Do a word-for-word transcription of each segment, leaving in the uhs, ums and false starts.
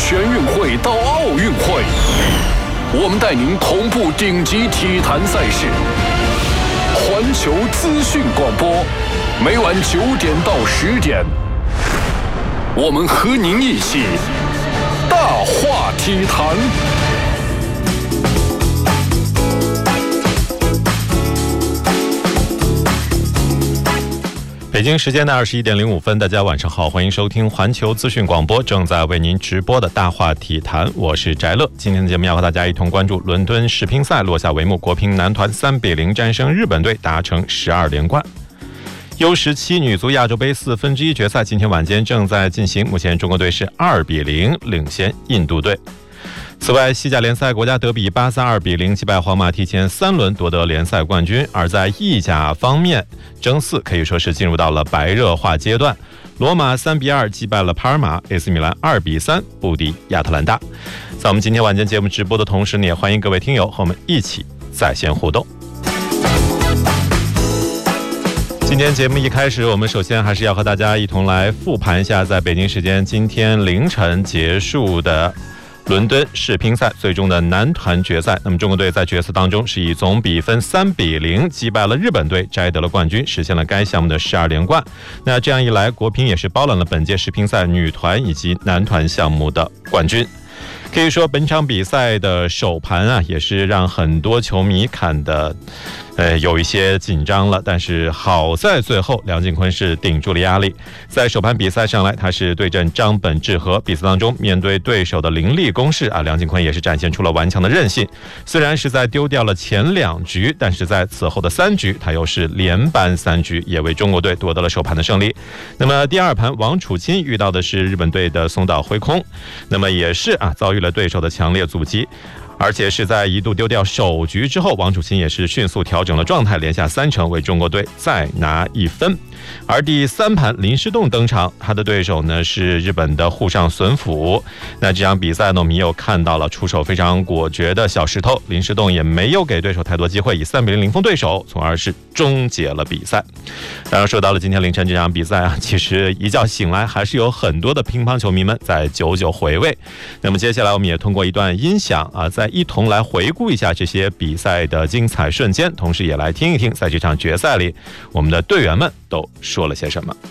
全运会到奥运会，我们带您同步顶级体坛赛事。环球资讯广播，每晚九点到十点，我们和您一起大话体坛。 北京时间的二十一点零五分，大家晚上好，欢迎收听环球资讯广播，正在为您直播的大话体坛，我是翟乐。今天的节目要和大家一同关注伦敦世乒赛落下帷幕，国乒男团三比零战胜日本队，达成十二连冠。U 十七女足亚洲杯四分之一决赛今天晚间正在进行，目前中国队是二比零领先印度队。此外，西甲联赛国家德比巴萨二比零击败皇马，提前三轮夺得联赛冠军。而在意甲方面，争四可以说是进入到了白热化阶段。罗马三比二击败了帕尔马 ，A C 米兰二比三不敌亚特兰大。在我们今天晚间节目直播的同时，也欢迎各位听友和我们一起在线互动。今天节目一开始，我们首先还是要和大家一同来复盘一下在北京时间今天凌晨结束的伦敦世乒赛最终的男团决赛。那么中国队在决赛当中是以总比分三比零击败了日本队，摘得了冠军，实现了该项目的十二连冠。那这样一来，国乒也是包揽了本届世乒赛女团以及男团项目的冠军。可以说本场比赛的首盘啊，也是让很多球迷看的呃，有一些紧张了，但是好在最后梁靖昆是顶住了压力。在首盘比赛上来，他是对阵张本智和，比赛当中面对对手的凌厉攻势啊，梁靖昆也是展现出了顽强的韧性。虽然是在丢掉了前两局，但是在此后的三局，他又是连扳三局，也为中国队夺得了首盘的胜利。那么第二盘，王楚钦遇到的是日本队的松岛辉空，那么也是啊遭遇了对手的强烈阻击。而且是在一度丢掉首局之后，王楚钦也是迅速调整了状态，连下三城，为中国队再拿一分。而第三盘，林诗栋登场，他的对手呢是日本的户上隼辅。那这场比赛呢，我们又看到了出手非常果决的小石头，林诗栋也没有给对手太多机会，以三比零零封对手，从而是终结了比赛。当然，说到了今天凌晨这场比赛啊，其实一觉醒来，还是有很多的乒乓球迷们在久久回味。那么接下来，我们也通过一段音响啊，在一同来回顾一下这些比赛的精彩瞬间，同时也来听一听在这场决赛里我们的队员们都说了些什么。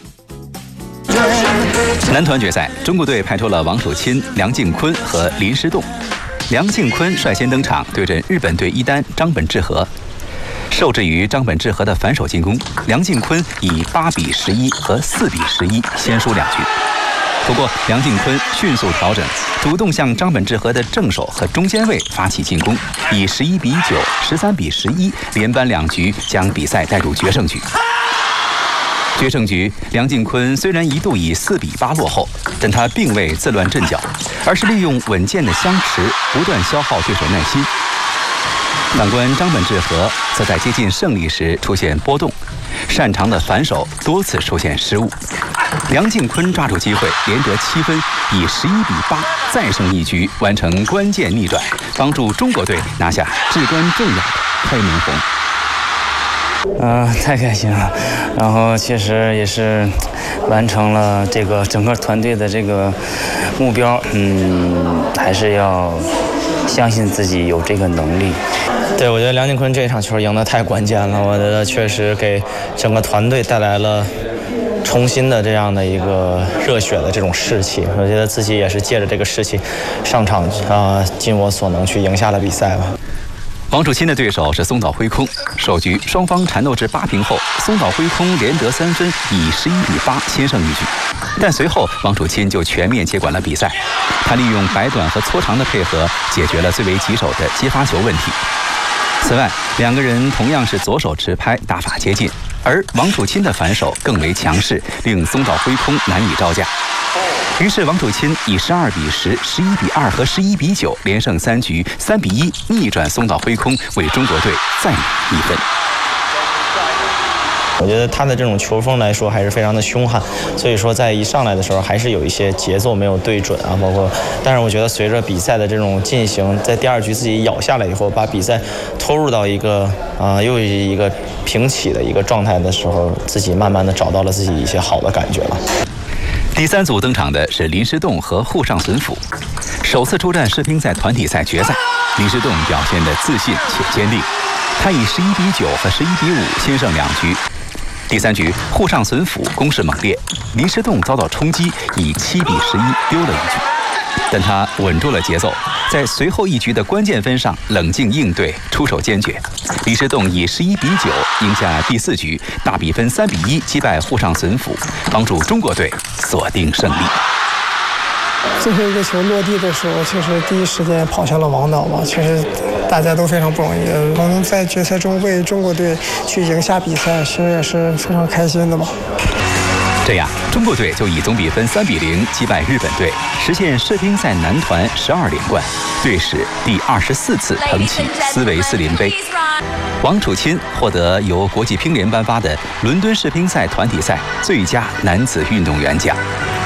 男团决赛，中国队派出了王楚钦、梁靖昆和林诗栋。梁靖昆率先登场，对阵日本队一单张本智和。受制于张本智和的反手进攻，梁靖昆以八比十一和四比十一先输两局。不过，梁靖昆迅速调整，主动向张本智和的正手和中间位发起进攻，以十一比九、十三比十一连扳两局，将比赛带入决胜局。决胜局，梁靖昆虽然一度以四比八落后，但他并未自乱阵脚，而是利用稳健的相持，不断消耗对手耐心。反观张本智和，则在接近胜利时出现波动，擅长的反手多次出现失误。梁靖昆抓住机会，连得七分，以十一比八再胜一局，完成关键逆转，帮助中国队拿下至关重要的开门红。 啊、呃，太开心了！然后确实也是完成了这个整个团队的这个目标。嗯，还是要相信自己有这个能力。 对，我觉得梁靖昆这场球赢得太关键了，我觉得确实给整个团队带来了重新的这样的一个热血的这种士气。我觉得自己也是借着这个士气上场啊、呃，尽我所能去赢下了比赛吧。 王楚钦的对手是松岛辉空，首局双方缠斗至八平后，松岛辉空连得三分，以十一比八先胜一局。但随后王楚钦就全面接管了比赛，他利用摆短和搓长的配合，解决了最为棘手的接发球问题。此外，两个人同样是左手持拍，打法接近，而王楚钦的反手更为强势，令松岛辉空难以招架。于是王楚钦以十二比十、十一比二和十一比九连胜三局，三比一逆转松岛辉空，为中国队再拿一分。 我觉得他的这种球风来说还是非常的凶悍，所以说在一上来的时候还是有一些节奏没有对准啊，包括，但是我觉得随着比赛的这种进行，在第二局自己咬下来以后，把比赛拖入到一个啊、呃、又一个平起的一个状态的时候，自己慢慢的找到了自己一些好的感觉了。 第三组登场的是林诗栋和户上隼辅。 首次出战世乒赛团体赛决赛，林诗栋表现得自信且坚定，他以十一比九和十一比五先胜两局。第三局沪上隼辅攻势猛烈，林诗栋遭到冲击，以七比十一丢了一局，但他稳住了节奏，在随后一局的关键分上冷静应对，出手坚决。林诗栋以十一比九赢下第四局，大比分三比一击败沪上隼辅，帮助中国队锁定胜利。 最后一个球落地的时候，确实第一时间跑向了王导嘛，确实大家都非常不容易，能在决赛中为中国队去赢下比赛，其实也是非常开心的嘛。 这样，中国队就以总比分三比零击败日本队，实现世乒赛男团十二连冠，队史第二十四次捧起斯维斯林杯。王楚钦获得由国际乒联颁发的伦敦世乒赛团体赛最佳男子运动员奖。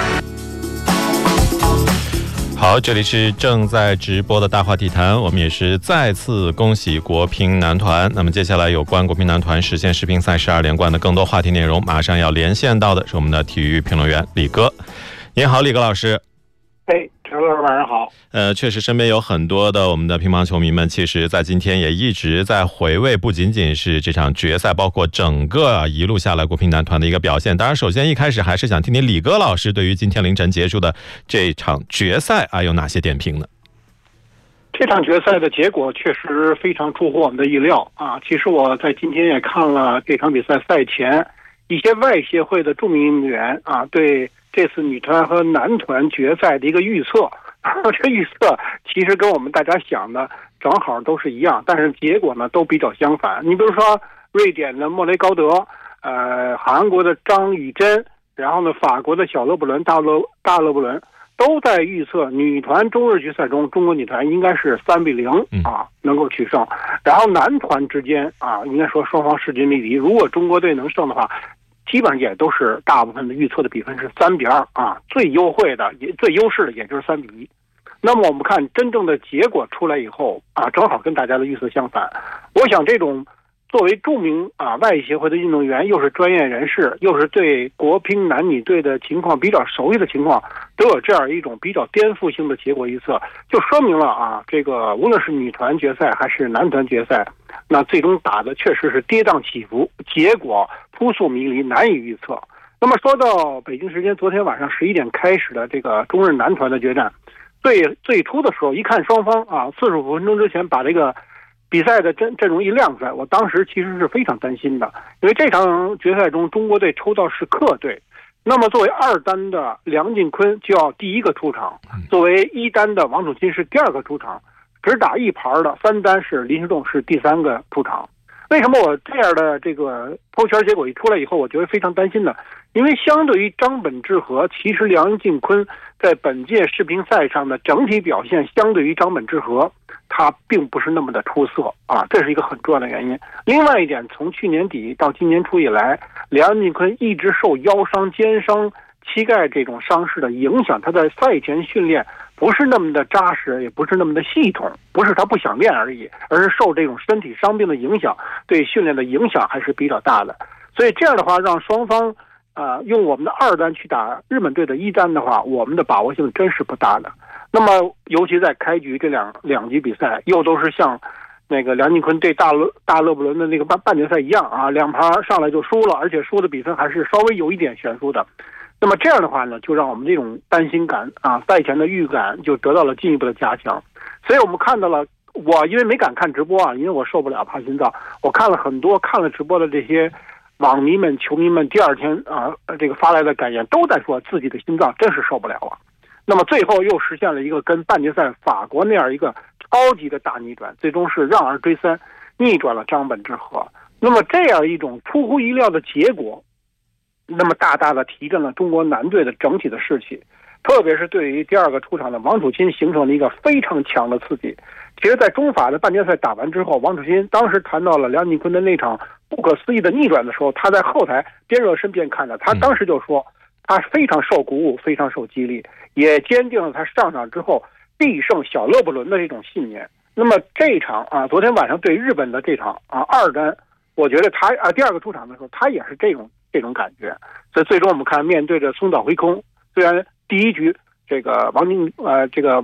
好，这里是正在直播的大话体坛，我们也是再次恭喜国乒男团。那么接下来有关国乒男团实现世乒赛十二连冠的更多话题内容，马上要连线到的是我们的体育评论员李哥。您好，李哥老师。 哎，陈老师晚上好。 呃，确实身边有很多的我们的乒乓球迷们，其实在今天也一直在回味，不仅仅是这场决赛，包括整个一路下来国乒男团的一个表现。当然，首先一开始还是想听听李哥老师对于今天凌晨结束的这场决赛啊有哪些点评呢？ 这场决赛的结果确实非常出乎我们的意料啊！其实我在今天也看了这场比赛赛前一些外协会的著名运动员啊对这次女团和男团决赛的一个预测，这预测其实跟我们大家想的正好都是一样，但是结果呢都比较相反。你比如说瑞典的莫雷高德，呃，韩国的张雨珍，然后呢法国的小勒布伦、大勒大勒布伦都在预测女团中日决赛中，中国女团应该是三比零啊能够取胜，然后男团之间啊应该说双方势均力敌，如果中国队能胜的话，基本上也都是大部分的预测的比分是三比二啊，最优惠的也最优势的也就是三比一。那么我们看真正的结果出来以后啊，正好跟大家的预测相反。我想这种作为著名啊外协会的运动员，又是专业人士，又是对国乒男女队的情况比较熟悉的情况，都有这样一种比较颠覆性的结果预测，就说明了啊，这个无论是女团决赛还是男团决赛，那最终打的确实是跌宕起伏，结果扑朔迷离，难以预测。那么说到北京时间昨天晚上十一点开始的这个中日男团的决战，最最初的时候一看双方啊四十五分钟之前把这个比赛的阵阵容一亮出来，我当时其实是非常担心的，因为这场决赛中中国队抽到是客队，那么作为二单的梁靖昆就要第一个出场，作为一单的王楚钦是第二个出场，只打一盘的三单是林诗栋是第三个出场。为什么我这样的这个投拳结果一出来以后，我觉得非常担心呢？因为相对于张本智和，其实梁靖昆在本届世乒赛上的整体表现，相对于张本智和，他并不是那么的出色啊，这是一个很重要的原因。另外一点，从去年底到今年初以来，梁靖昆一直受腰伤、肩伤、膝盖这种伤势的影响，他在赛前训练不是那么的扎实，也不是那么的系统，不是他不想练而已，而是受这种身体伤病的影响，对训练的影响还是比较大的。所以这样的话，让双方呃用我们的二单去打日本队的一单的话，我们的把握性真是不大的。那么尤其在开局这两两局比赛，又都是像那个梁靖昆对大勒大勒布伦的那个半半决赛一样啊，两盘上来就输了，而且输的比分还是稍微有一点悬殊的。那么这样的话呢，就让我们这种担心感啊，赛前的预感就得到了进一步的加强。所以我们看到了，我因为没敢看直播啊，因为我受不了怕心脏，我看了很多看了直播的这些网迷们、球迷们，第二天啊这个发来的感言都在说自己的心脏真是受不了啊。那么最后又实现了一个跟半决赛法国那样一个超级的大逆转，最终是让二追三，逆转了张本智和。那么这样一种出乎意料的结果，那么大大的提振了中国男队的整体的士气，特别是对于第二个出场的王楚钦形成了一个非常强的刺激。其实在中法的半决赛打完之后，王楚钦当时谈到了梁靖昆的那场不可思议的逆转的时候，他在后台边热身边看着，他当时就说他非常受鼓舞，非常受激励，也坚定了他上场之后必胜小勒布伦的这种信念。那么这一场啊，昨天晚上对日本的这场啊二单，我觉得他啊第二个出场的时候，他也是这种这种感觉。所以最终我们看面对着松岛辉空，虽然第一局这个王靖呃这个